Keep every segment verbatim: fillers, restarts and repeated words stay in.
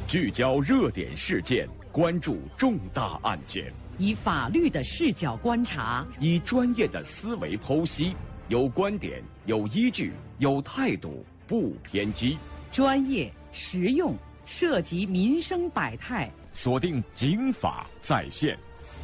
聚焦热点事件，关注重大案件， 以法律的视角观察， 以专业的思维剖析，有观点，有依据，有态度，不偏激， 专业实用，涉及民生百态。 锁定警法在线。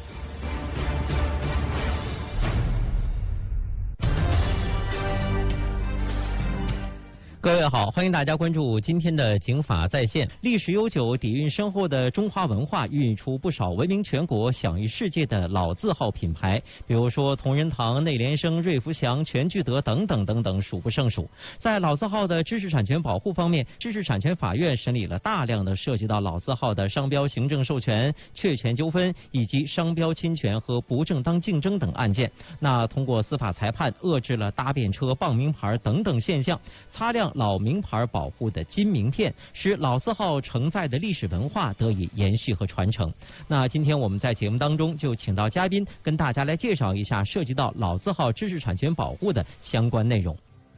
各位好，欢迎大家关注今天的警法在线。历史悠久、底蕴深厚的中华文化，孕育出不少闻名全国、享誉世界的老字号品牌，比如说同仁堂、内联升、瑞福祥、全聚德等等等等，数不胜数。在老字号的知识产权保护方面，知识产权法院审理了大量的涉及到老字号的商标行政授权、确权纠纷以及商标侵权和不正当竞争等案件。那通过司法裁判，遏制了搭便车、傍名牌等等现象，擦亮老名牌保护的金名片，使老字号承载的历史文化得以延续和传承。那今天我们在节目当中就请到嘉宾跟大家来介绍一下涉及到老字号知识产权保护的相关内容。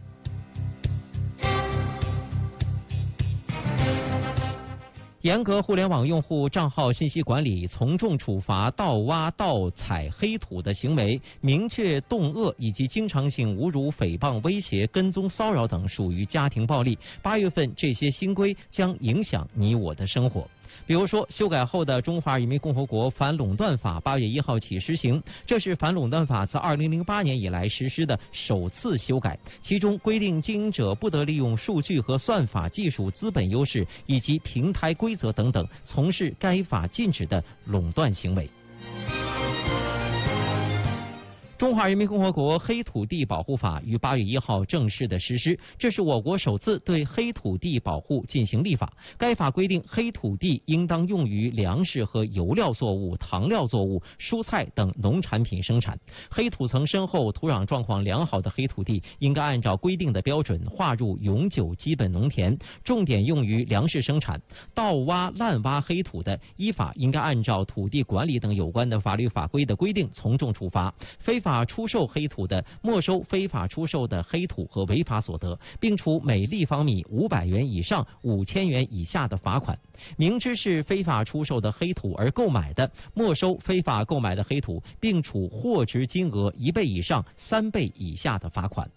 严格互联网用户账号信息管理，从重处罚盗挖、盗采黑土的行为，明确动恶以及经常性侮辱、诽谤、威胁、跟踪、骚扰等属于家庭暴力。八月份这些新规将影响你我的生活。比如说，修改后的《中华人民共和国反垄断法》八月一号起实行，这是反垄断法自二零零八年以来实施的首次修改。其中规定，经营者不得利用数据和算法技术、资本优势以及平台规则等等，从事该法禁止的垄断行为。中华人民共和国黑土地保护法于八月一号正式的实施，这是我国首次对黑土地保护进行立法。该法规定，黑土地应当用于粮食和油料作物、糖料作物、蔬菜等农产品生产。黑土层深厚、土壤状况良好的黑土地，应该按照规定的标准划入永久基本农田，重点用于粮食生产。盗挖、滥挖黑土的，依法应该按照土地管理等有关的法律法规的规定从重处罚。非法法出售黑土的，没收非法出售的黑土和违法所得，并处每立方米五百元以上五千元以下的罚款。明知是非法出售的黑土而购买的，没收非法购买的黑土，并处货值金额一倍以上三倍以下的罚款。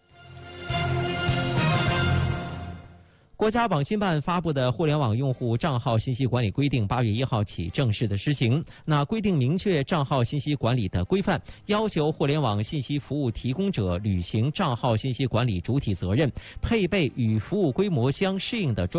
国家网信办发布的《互联网用户账号信息管理规定》八月一号起正式的施行。那规定明确账号信息管理的规范，要求互联网信息服务提供者履行账号信息管理主体责任，配备与服务规模相适应的专